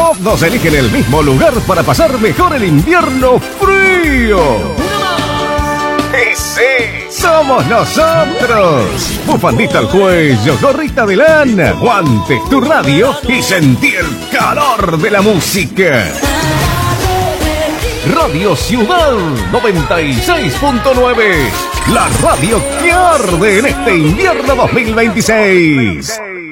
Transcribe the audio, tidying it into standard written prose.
Todos eligen el mismo lugar para pasar mejor el invierno frío. ¡Y sí! ¡Somos nosotros! Bufandita al cuello, gorrita de lana, guantes, tu radio y sentí el calor de la música. Radio Ciudad 96.9, la radio que arde en este invierno 2026.